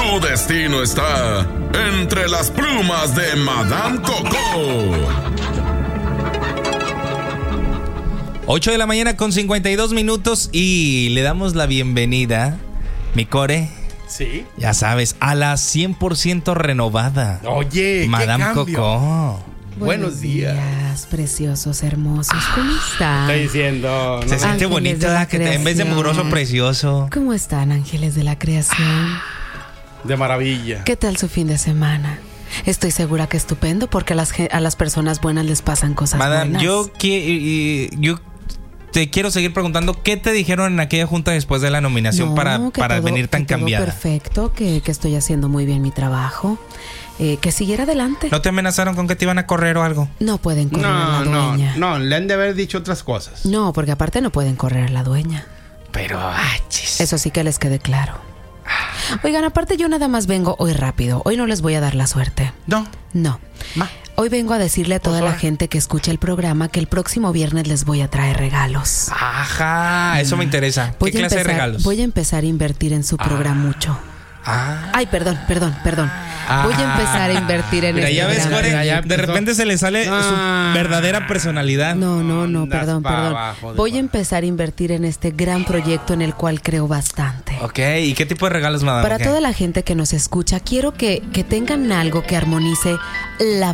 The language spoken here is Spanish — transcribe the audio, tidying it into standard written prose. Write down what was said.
Tu destino está entre las plumas de Madame Coco. 8 de la mañana con 52 minutos y le damos la bienvenida, mi core. Sí. Ya sabes, a la 100% renovada. Oye, Madame qué cambio. Coco. Buenos días. Preciosos, hermosos. ¿Cómo están? Estoy diciendo. Se siente Ángeles bonito, de la ¿verdad? Que en vez de creación. mugroso, precioso. ¿Cómo están, ángeles de la creación? De maravilla. ¿Qué tal su fin de semana? Estoy segura que estupendo porque a las personas buenas les pasan cosas Madame, buenas. yo te quiero seguir preguntando, ¿qué te dijeron en aquella junta después de la nominación No, para todo, venir tan que todo cambiada? Perfecto, que estoy haciendo muy bien mi trabajo. Que siguiera adelante. ¿No te amenazaron con que te iban a correr o algo? No pueden correr a la dueña. No, le han de haber dicho otras cosas. No, porque aparte no pueden correr a la dueña. Pero, chis. Eso sí que les quede claro. Oigan, aparte yo nada más vengo hoy rápido. Hoy no les voy a dar la suerte. No. Hoy vengo a decirle a toda la gente que escucha el programa que el próximo viernes les voy a traer regalos. Ajá, eso me interesa. ¿Qué clase de regalos? Voy a empezar a invertir en su programa mucho. Ay, perdón. Voy a empezar a invertir en Mira, este ya ves, programa. Core, Ya de repente se le sale su verdadera personalidad. No, Andas perdón. pa' abajo, Voy a empezar a invertir en este gran proyecto en el cual creo bastante. Ok, ¿y qué tipo de regalos, Madame? Para Ok. toda la gente que nos escucha, quiero que tengan algo que armonice la